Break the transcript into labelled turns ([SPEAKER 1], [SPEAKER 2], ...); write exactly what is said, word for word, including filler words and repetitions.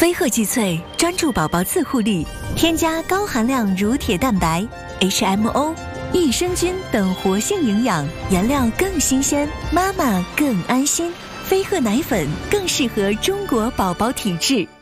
[SPEAKER 1] 飞鹤济萃专注宝宝自护力，添加高含量乳铁蛋白、H M O、益生菌等活性营养，原料更新鲜，妈妈更安心。飞鹤奶粉更适合中国宝宝体质。